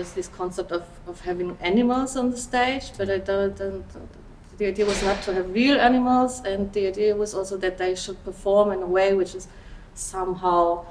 was this concept of having animals on the stage, but the idea was not to have real animals, and the idea was also that they should perform in a way which is somehow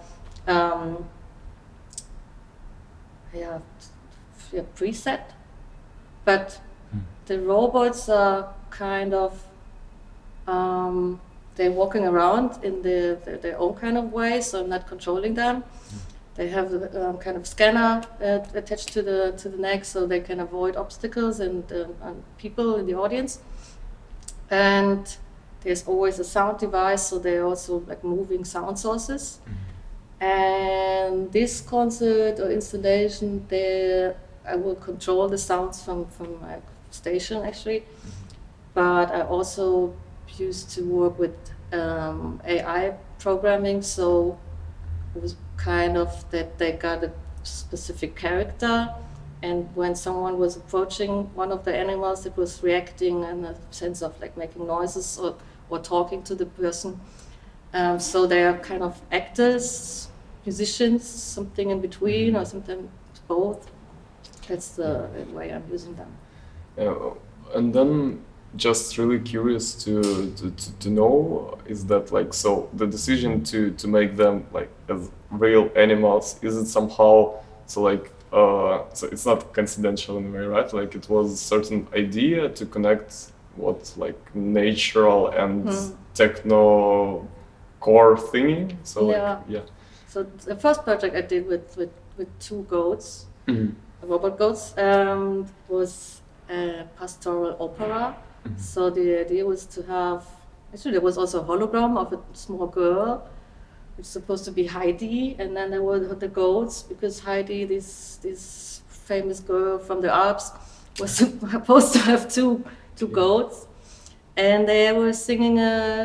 preset. But the robots are kind of they're walking around in their own kind of way, so I'm not controlling them. They have a kind of scanner attached to the neck, so they can avoid obstacles and people in the audience. And there's always a sound device, so they're also like moving sound sources. And this concert or installation, I will control the sounds from my station actually, but I also used to work with AI programming, so it was kind of that they got a specific character, and when someone was approaching one of the animals, it was reacting in a sense of like making noises or talking to the person. So they are kind of actors, musicians, something in between, or sometimes both. That's the way I'm using them. And then just really curious to know, is that like, so the decision to make them like as real animals, is it somehow so like so it's not coincidental in a way, right? Like it was a certain idea to connect what like natural and techno core thingy. So So the first project I did with two goats, robot goats, was a pastoral opera. So the idea was to have, actually there was also a hologram of a small girl, which is supposed to be Heidi, and then there were the goats, because Heidi, this famous girl from the Alps, was supposed to have two goats, and they were singing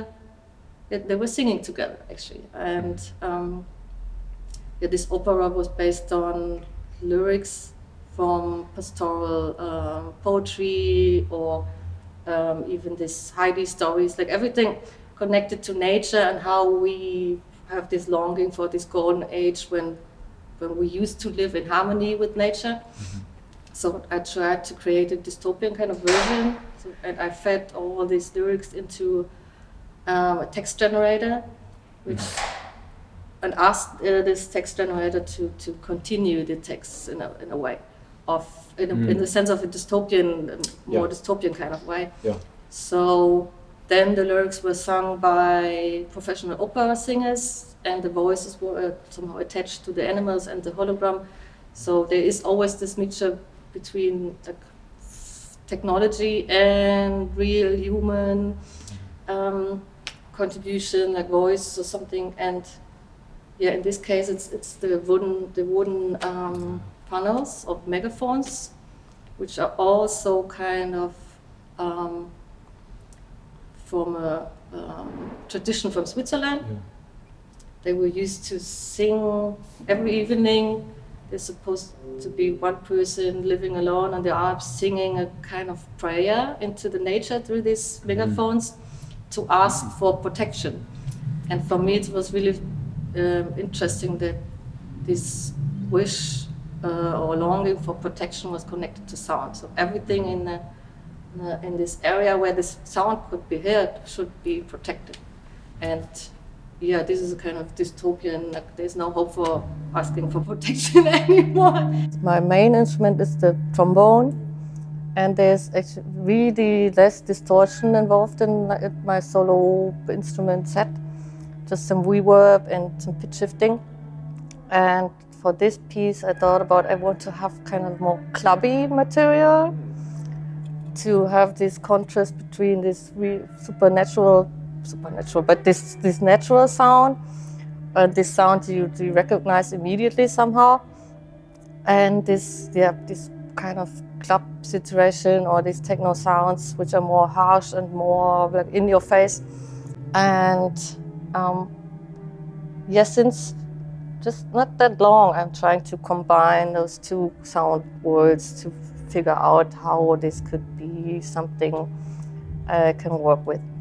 together actually, and this opera was based on lyrics from pastoral poetry, or even this Heidi stories, like everything connected to nature and how we have this longing for this golden age when we used to live in harmony with nature. So I tried to create a dystopian kind of version, and I fed all these lyrics into a text generator, and asked this text generator to continue the text in a way in the sense of a dystopian, more dystopian kind of way. So then the lyrics were sung by professional opera singers, and the voices were somehow attached to the animals and the hologram. So there is always this mixture between like technology and real human contribution, like voice or something. And in this case, it's the wooden panels of megaphones, which are also kind of from a tradition from Switzerland. They were used to sing every evening. There's supposed to be one person living alone on the Alps singing a kind of prayer into the nature through these megaphones to ask for protection. And for me, it was really interesting that this wish or longing for protection was connected to sound. So everything in this area where this sound could be heard should be protected. And this is a kind of dystopian, like there's no hope for asking for protection anymore. My main instrument is the trombone, and there's actually really less distortion involved in my solo instrument set. Just some reverb and some pitch shifting. And for this piece, I thought about I want to have kind of more clubby material to have this contrast between this supernatural, but this natural sound, this sound you recognize immediately somehow, and this kind of club situation or these techno sounds which are more harsh and more like in your face. And since just not that long, I'm trying to combine those two sound worlds to figure out how this could be something I can work with.